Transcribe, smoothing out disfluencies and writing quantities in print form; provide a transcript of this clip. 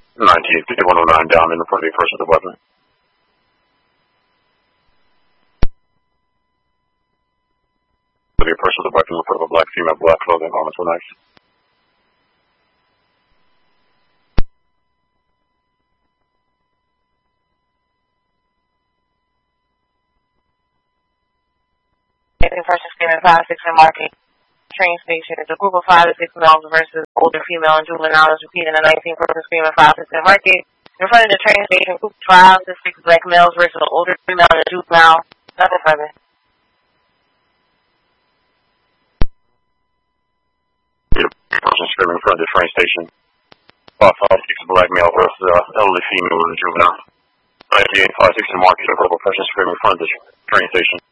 195109 down in front of the person with the weapon. The person with the weapon in front of a black female, black clothing, armed with a knife. Person screaming 5-6 and marking train station. It's a group of 5 to 6 males versus older female and juveniles repeating a 19 person screaming 5-6 and marking. In front of the train station, group 5 to 6 black males versus older female and juvenile. Nothing further. Person screaming in front of the train station. 5-6 black male versus elderly female and juvenile. 19 5-6 and marking. A group of person screaming in front of the train station.